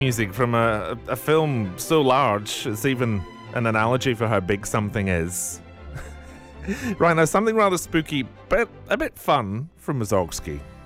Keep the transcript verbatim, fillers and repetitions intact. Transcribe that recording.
Music from a, a film so large, it's even an analogy for how big something is. Right now, something rather spooky, but a bit fun from Mussorgsky.